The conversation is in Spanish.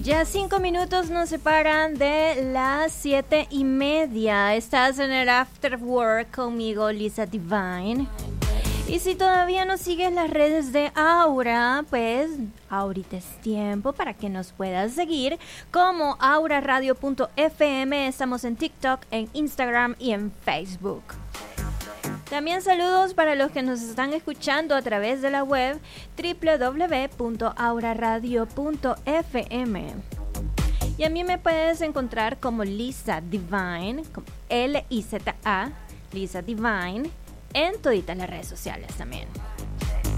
Ya 5 minutos nos separan de las 7:30. Estás en el After Work conmigo, Lisa Divine. Y si todavía no sigues las redes de Aura, pues ahorita es tiempo para que nos puedas seguir como auraradio.fm. Estamos en TikTok, en Instagram y en Facebook. También saludos para los que nos están escuchando a través de la web www.auraradio.fm. Y a mí me puedes encontrar como Lisa Divine, Liza, Lisa Divine, en toditas las redes sociales también.